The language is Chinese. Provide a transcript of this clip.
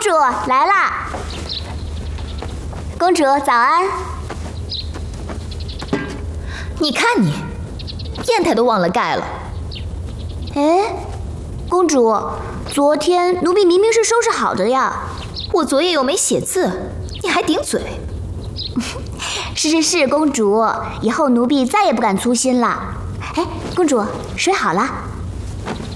主来啦！公主早安。 你看你，砚台都忘了盖了。 哎，公主，昨天奴婢明明是收拾好的呀。 我昨夜又没写字，你还顶嘴。 是，公主，以后奴婢再也不敢粗心了。哎，公主，水好了。